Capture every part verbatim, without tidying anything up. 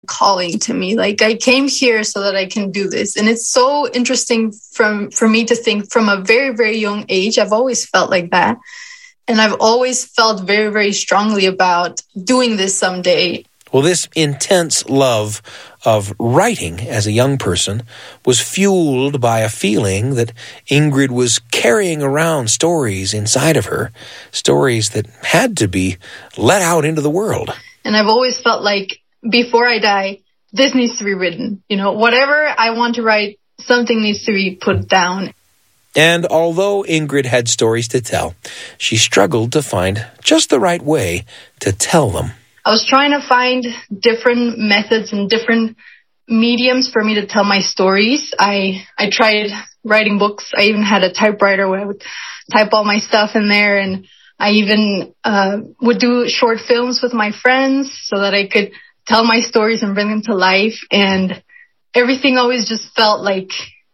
calling to me. Like, I came here so that I can do this. And it's so interesting from for me to think from a very, very young age. I've always felt like that. And I've always felt very, very strongly about doing this someday. Well, this intense love of writing as a young person was fueled by a feeling that Ingrid was carrying around stories inside of her, stories that had to be let out into the world. And I've always felt like before I die, this needs to be written. You know, whatever I want to write, something needs to be put down. And although Ingrid had stories to tell, she struggled to find just the right way to tell them. I was trying to find different methods and different mediums for me to tell my stories. I, I tried writing books. I even had a typewriter where I would type all my stuff in there. And I even uh, would do short films with my friends so that I could tell my stories and bring them to life. And everything always just felt like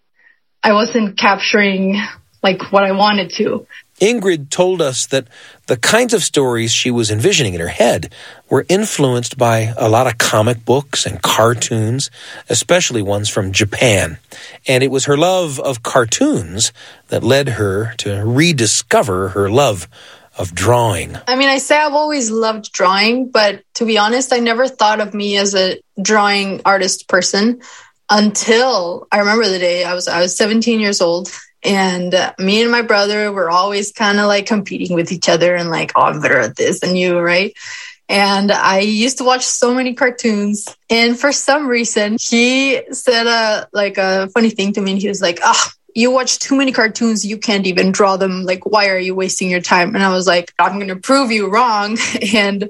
I wasn't capturing like what I wanted to. Ingrid told us that the kinds of stories she was envisioning in her head were influenced by a lot of comic books and cartoons, especially ones from Japan. And it was her love of cartoons that led her to rediscover her love of drawing. I mean, I say I've always loved drawing, but to be honest, I never thought of me as a drawing artist person until I remember the day I was I was seventeen years old. And uh, me and my brother were always kind of like competing with each other and like, oh, I'm better at this than you, right? And I used to watch so many cartoons. And for some reason, he said a, like a funny thing to me. And he was like, ah, oh, you watch too many cartoons. You can't even draw them. Like, why are you wasting your time? And I was like, I'm going to prove you wrong. And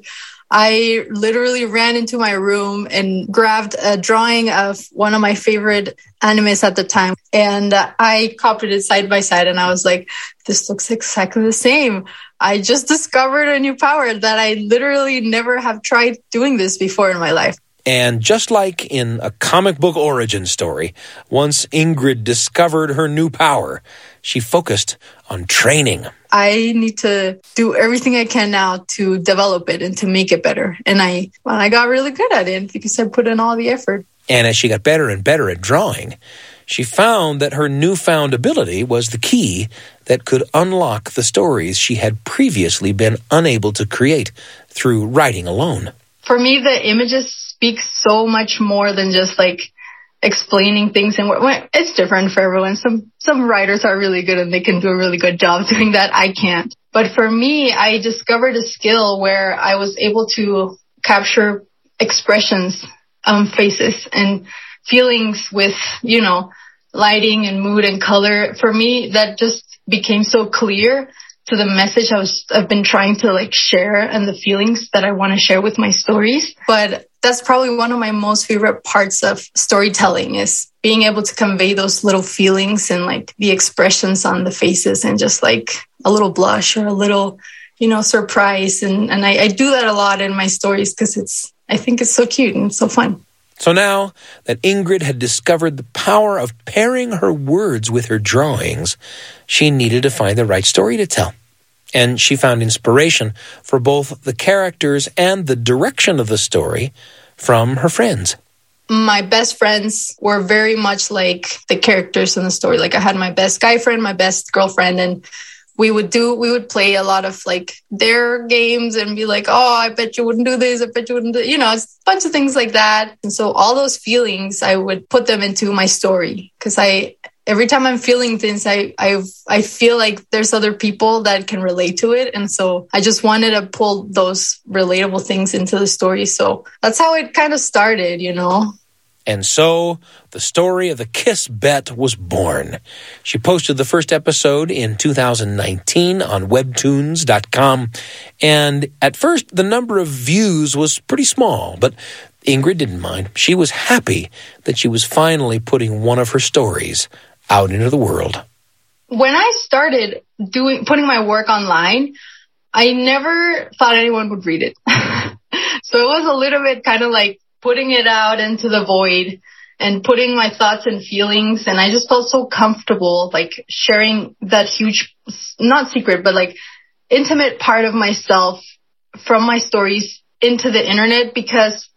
I literally ran into my room and grabbed a drawing of one of my favorite animes at the time. And I copied it side by side. And I was like, this looks exactly the same. I just discovered a new power that I literally never have tried doing this before in my life. And just like in a comic book origin story, once Ingrid discovered her new power, she focused on training. I need to do everything I can now to develop it and to make it better. And I, well, I got really good at it because I put in all the effort. And as she got better and better at drawing, she found that her newfound ability was the key that could unlock the stories she had previously been unable to create through writing alone. For me, the images speak so much more than just like explaining things, and it's different for everyone. Some some writers are really good and they can do a really good job doing that. I can't. But for me, I discovered a skill where I was able to capture expressions, um, faces and feelings with, you know, lighting and mood and color. For me, that just became so clear to the message I was, I've been trying to like share and the feelings that I want to share with my stories. But that's probably one of my most favorite parts of storytelling is being able to convey those little feelings and like the expressions on the faces and just like a little blush or a little, you know, surprise. And, and I, I do that a lot in my stories because it's, I think it's so cute and so fun. So now that Ingrid had discovered the power of pairing her words with her drawings, she needed to find the right story to tell. And she found inspiration for both the characters and the direction of the story from her friends. My best friends were very much like the characters in the story. Like I had my best guy friend, my best girlfriend, and we would do, we would play a lot of like their games and be like, oh, I bet you wouldn't do this. I bet you wouldn't do, you know, it's a bunch of things like that. And so all those feelings, I would put them into my story because I, every time I'm feeling things, I, I, I feel like there's other people that can relate to it. And so I just wanted to pull those relatable things into the story. So that's how it kind of started, you know. And so the story of the Kiss Bet was born. She posted the first episode in two thousand nineteen on webtoons dot com. And at first, the number of views was pretty small, but Ingrid didn't mind. She was happy that she was finally putting one of her stories out into the world. When I started doing putting my work online, I never thought anyone would read it. So it was a little bit kind of like putting it out into the void and putting my thoughts and feelings. And I just felt so comfortable, like sharing that huge, not secret, but like intimate part of myself from my stories into the internet, because